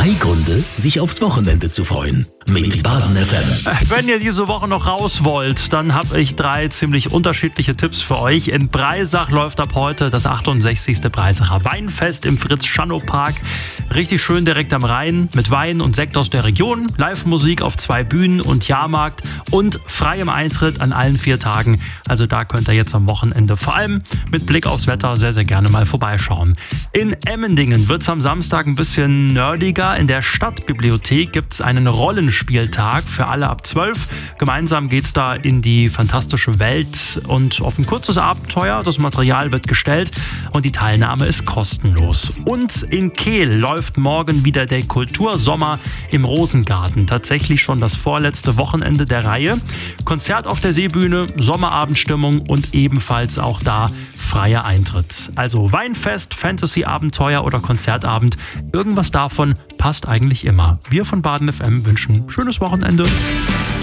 Gründe, sich aufs Wochenende zu freuen. Mit Baden FM. Wenn ihr diese Woche noch raus wollt, dann habe ich 3 ziemlich unterschiedliche Tipps für euch. In Breisach läuft ab heute das 68. Breisacher Weinfest im Fritz-Schannow-Park. Richtig schön direkt am Rhein mit Wein und Sekt aus der Region, Live-Musik auf 2 Bühnen und Jahrmarkt und freiem Eintritt an allen 4 Tagen. Also da könnt ihr jetzt am Wochenende vor allem mit Blick aufs Wetter sehr, sehr gerne mal vorbeischauen. In Emmendingen wird es am Samstag ein bisschen nerdiger. In der Stadtbibliothek gibt es einen Rollenspieltag für alle ab 12. Gemeinsam geht's da in die fantastische Welt und auf ein kurzes Abenteuer. Das Material wird gestellt und die Teilnahme ist kostenlos. Und in Kehl läuft morgen wieder der Kultursommer im Rosengarten. Tatsächlich schon das vorletzte Wochenende der Reihe. Konzert auf der Seebühne, Sommerabendstimmung und ebenfalls auch da freier Eintritt. Also Weinfest, Fantasy-Abenteuer oder Konzertabend. Irgendwas davon passt eigentlich immer. Wir von Baden FM wünschen schönes Wochenende.